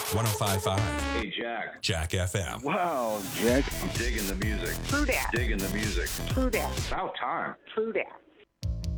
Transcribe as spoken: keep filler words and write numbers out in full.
one oh five point five. Hey, Jack. Jack F M. Wow, Jack. I'm digging the music. True that. Digging the music. True that. About time. True that.